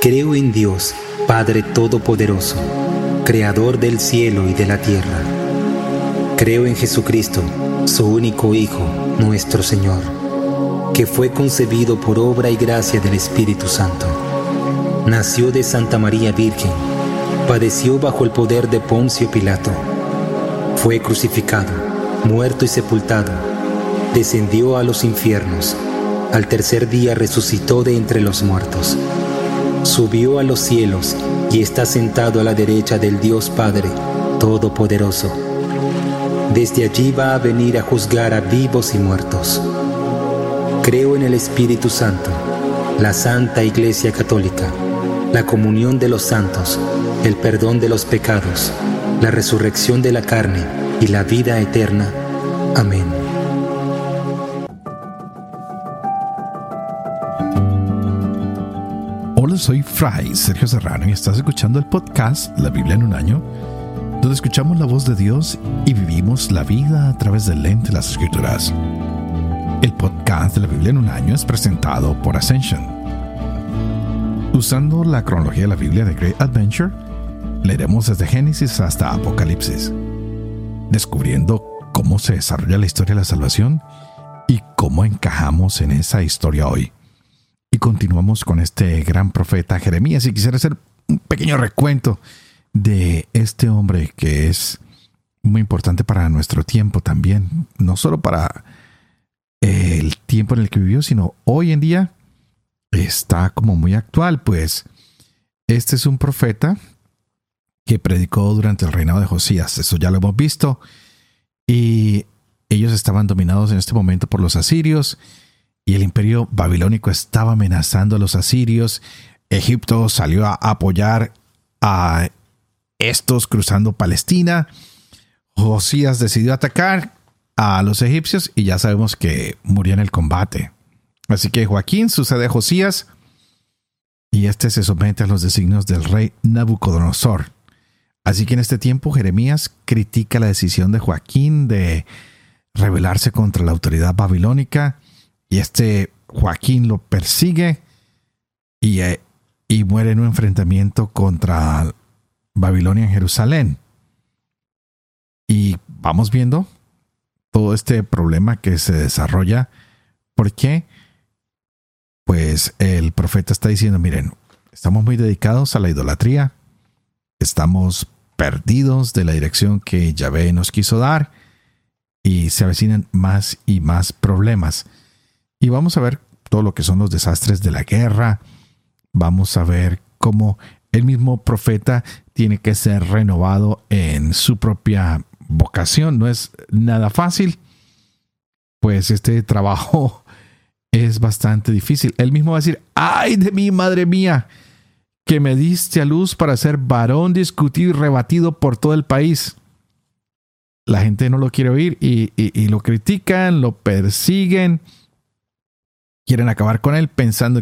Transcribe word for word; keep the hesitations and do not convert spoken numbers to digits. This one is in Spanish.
Creo en Dios, Padre Todopoderoso, Creador del cielo y de la tierra. Creo en Jesucristo, su único Hijo, nuestro Señor, que fue concebido por obra y gracia del Espíritu Santo. Nació de Santa María Virgen, padeció bajo el poder de Poncio Pilato, fue crucificado, muerto y sepultado, descendió a los infiernos, al tercer día resucitó de entre los muertos, subió a los cielos y está sentado a la derecha del Dios Padre Todopoderoso. Desde allí va a venir a juzgar a vivos y muertos. Creo en el Espíritu Santo, la Santa Iglesia Católica, la comunión de los santos, el perdón de los pecados, la resurrección de la carne y la vida eterna. Amén. Hola, soy Fray Sergio Serrano y estás escuchando el podcast La Biblia en un año, donde escuchamos la voz de Dios y vivimos la vida a través del lente de las Escrituras. El podcast de La Biblia en un año es presentado por Ascension. Usando la cronología de la Biblia de Great Adventure, leeremos desde Génesis hasta Apocalipsis, descubriendo cómo se desarrolla la historia de la salvación y cómo encajamos en esa historia hoy. Y continuamos con este gran profeta Jeremías, y quisiera hacer un pequeño recuento de este hombre que es muy importante para nuestro tiempo también, no solo para el tiempo en el que vivió, sino hoy en día está como muy actual. Pues este es un profeta que predicó durante el reinado de Josías, eso ya lo hemos visto, y ellos estaban dominados en este momento por los asirios, y el imperio babilónico estaba amenazando a los asirios. Egipto salió a apoyar a estos cruzando Palestina. Josías decidió atacar a los egipcios y ya sabemos que murió en el combate. Así que Joaquín sucede a Josías y este se somete a los designios del rey Nabucodonosor. Así que en este tiempo Jeremías critica la decisión de Joaquín de rebelarse contra la autoridad babilónica, y este Joaquín lo persigue y, y muere en un enfrentamiento contra Babilonia en Jerusalén. Y vamos viendo todo este problema que se desarrolla. ¿Por qué? Pues el profeta está diciendo, miren, estamos muy dedicados a la idolatría, estamos perdidos de la dirección que Yahvé nos quiso dar y se avecinan más y más problemas. Y vamos a ver todo lo que son los desastres de la guerra. Vamos a ver cómo el mismo profeta tiene que ser renovado en su propia vocación. No es nada fácil, pues este trabajo es bastante difícil. Él mismo va a decir, ¡ay de mí, madre mía! Que me diste a luz para ser varón discutido y rebatido por todo el país. La gente no lo quiere oír y, y, y lo critican, lo persiguen. Quieren acabar con él pensando